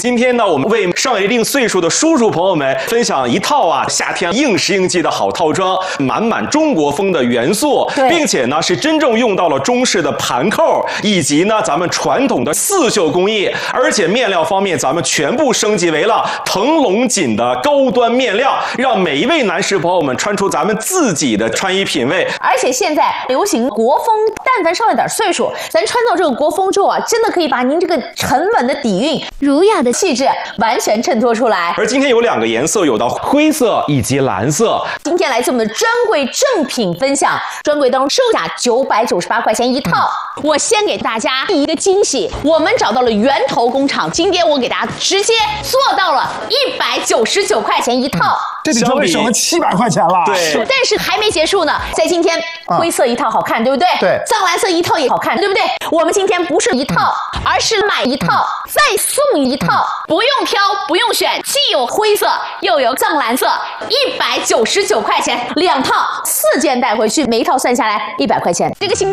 今天呢，我们为上一定岁数的叔叔朋友们分享一套夏天应时应季的好套装，满满中国风的元素，并且呢是真正用到了中式的盘扣，以及呢咱们传统的刺绣工艺，而且面料方面咱们全部升级为了腾龙锦的高端面料，让每一位男士朋友们穿出咱们自己的穿衣品味。 而且现在流行国风，但凡上了点岁数，咱穿到这个国风之后真的可以把您这个沉稳的底蕴、儒雅的气质完全衬托出来。 而今天有2个颜色，有到灰色以及蓝色。 今天来自我们的专柜正品分享，专柜当中售价998块钱一套。我先给大家第一个惊喜，我们找到了源头工厂，今天我给大家直接做到了199块钱一套。 这比专柜省了700块钱了。 对， 但是还没结束呢，在今天灰色一套好看，对不对？ 对， 藏蓝色一套也好看，对不对？我们今天不是一套，而是买一套再送一套，不用挑，不用选，既有灰色又有藏蓝色，199块钱2套，4件带回去，每一套算下来100块钱，这个性价